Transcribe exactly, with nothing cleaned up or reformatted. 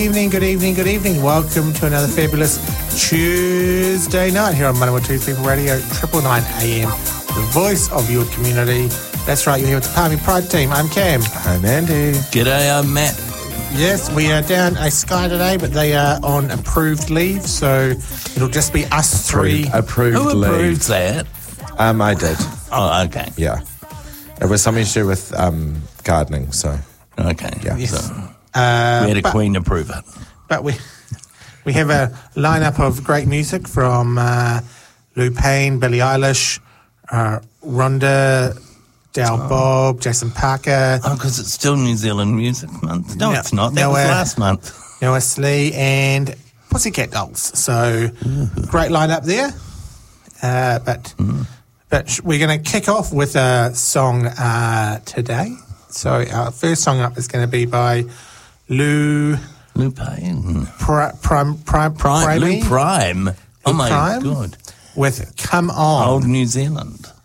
evening, good evening, good evening. Welcome to another fabulous Tuesday night here on Manawa two People Radio, Triple Nine A M, the voice of your community. That's right, you're here with the Palmy Pride team. I'm Cam. I'm Andy. G'day, I'm Matt. Yes, we are down a Sky today, but they are on approved leave, so it'll just be us three. Approved, approved Who leave. approved that? Um, I did. Oh, okay. Yeah. It was something to do with um, gardening, so. Okay. Yeah. Yes. So Uh, we had a but, queen approve it. but we we have a lineup of great music from uh, Lou Payne, Billie Eilish, uh, Rhonda, Dal Oh. Bob, Jason Parker, Oh, because it's still New Zealand Music Month. No, No, it's not. That no, was uh, last month. Noah Slee, and Pussycat Dolls. So great lineup there. Uh, but Mm. but sh- we're going to kick off with a song uh, today. So our first song up is going to be by Lou Lou Payne. Pri- Prime Prime Prime. Primey Lou Prime. Oh, Lou my Prime? God. with Come On. Old New Zealand.